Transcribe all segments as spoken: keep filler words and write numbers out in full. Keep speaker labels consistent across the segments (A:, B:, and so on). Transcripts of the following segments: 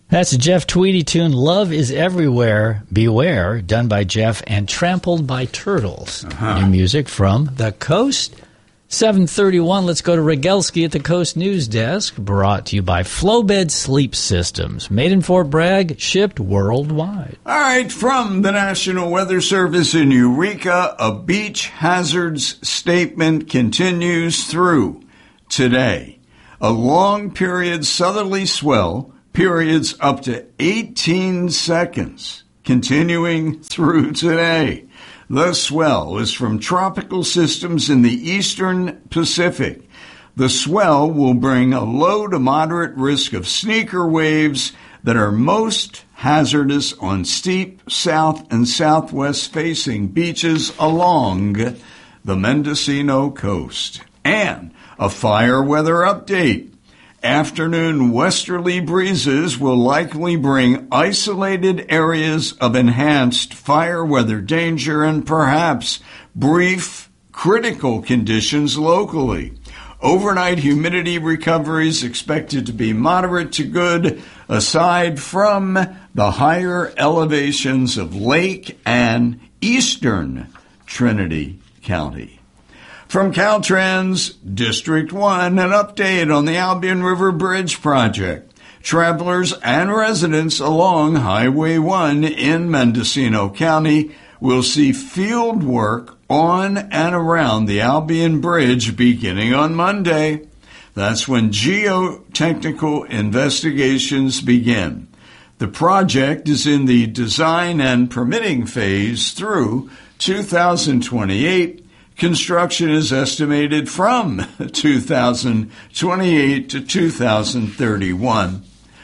A: That's a Jeff Tweedy tune, Love is Everywhere, Beware, done by Jeff and Trampled by Turtles. Uh-huh. New music from The Coast. seven thirty-one, let's go to Rogelski at the Coast News Desk, brought to you by Flowbed Sleep Systems, made in Fort Bragg, shipped worldwide.
B: All right, from the National Weather Service in Eureka, a beach hazards statement continues through today. A long period southerly swell, periods up to eighteen seconds, continuing through today. The swell is from tropical systems in the eastern Pacific. The swell will bring a low to moderate risk of sneaker waves that are most hazardous on steep south and southwest facing beaches along the Mendocino coast. And a fire weather update. Afternoon westerly breezes will likely bring isolated areas of enhanced fire weather danger and perhaps brief critical conditions locally. Overnight humidity recovery is expected to be moderate to good, aside from the higher elevations of Lake and eastern Trinity County. From Caltrans District one, an update on the Albion River Bridge project. Travelers and residents along Highway one in Mendocino County will see field work on and around the Albion Bridge beginning on Monday. That's when geotechnical investigations begin. The project is in the design and permitting phase through two thousand twenty-eight. Construction is estimated from two thousand twenty-eight to two thousand thirty-one.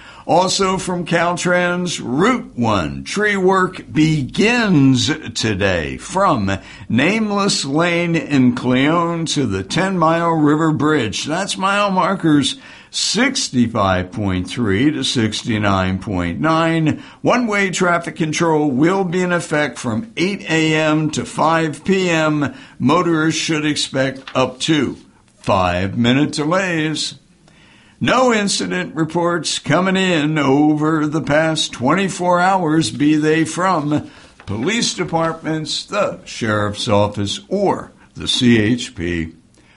B: Also from Caltrans, Route one, tree work begins today from Nameless Lane in Cleon to the ten-mile River Bridge. That's mile markers sixty-five point three to sixty-nine point nine. One-way traffic control will be in effect from eight a.m. to five p.m. Motorists should expect up to five-minute delays. No incident reports coming in over the past twenty-four hours, be they from police departments, the sheriff's office, or the C H P.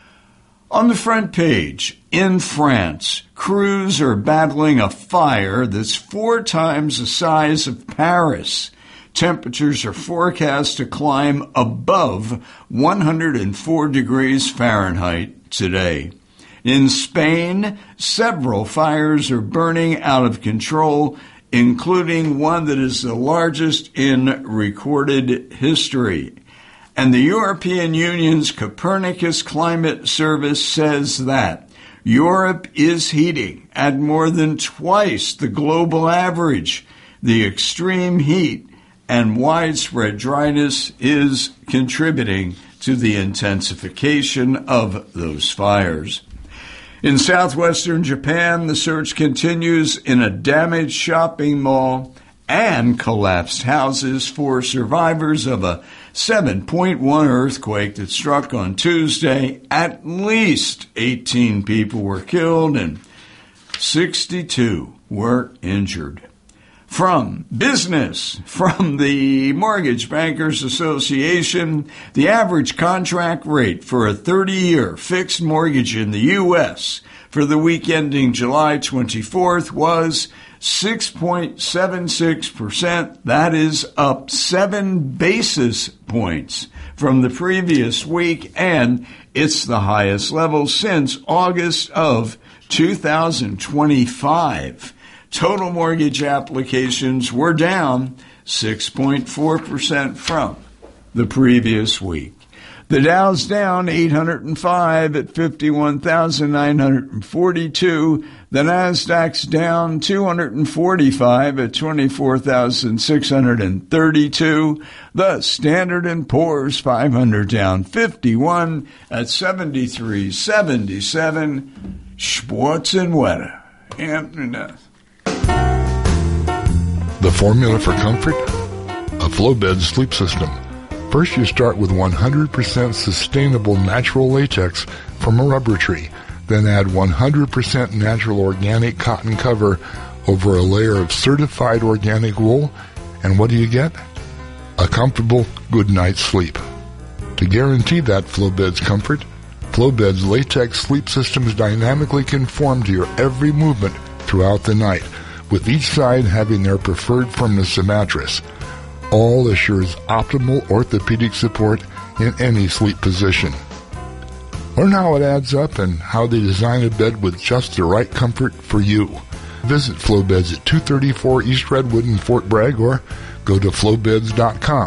B: On the front page, in France, crews are battling a fire that's four times the size of Paris. Temperatures are forecast to climb above one hundred four degrees Fahrenheit today. In Spain, several fires are burning out of control, including one that is the largest in recorded history. And the European Union's Copernicus Climate Service says that Europe is heating at more than twice the global average. The extreme heat and widespread dryness is contributing to the intensification of those fires. In southwestern Japan, the search continues in a damaged shopping mall and collapsed houses for survivors of a seven point one earthquake that struck on Tuesday. At least eighteen people were killed and sixty-two were injured. From business, from the Mortgage Bankers Association, the average contract rate for a thirty-year fixed mortgage in the U S for the week ending July twenty-fourth was six point seven six percent. That is up seven basis points from the previous week, and it's the highest level since August of two thousand twenty-five. Total mortgage applications were down six point four percent from the previous week. The Dow's down eight hundred five at fifty-one thousand nine hundred forty-two. The Nasdaq's down two hundred forty-five at twenty-four thousand six hundred thirty-two. The Standard and Poor's five hundred down fifty-one at seventy-three seventy-seven. Sports and weather. Anthony.
C: The formula for comfort? A Flowbed sleep system. First, you start with one hundred percent sustainable natural latex from a rubber tree. Then add one hundred percent natural organic cotton cover over a layer of certified organic wool, and what do you get? A comfortable good night's sleep. To guarantee that Flowbed's comfort, Flowbed's latex sleep systems dynamically conform to your every movement throughout the night, with each side having their preferred firmness of mattress. All assures optimal orthopedic support in any sleep position. Learn how it adds up and how they design a bed with just the right comfort for you. Visit Flowbeds at two thirty-four East Redwood in Fort Bragg or go to flowbeds dot com.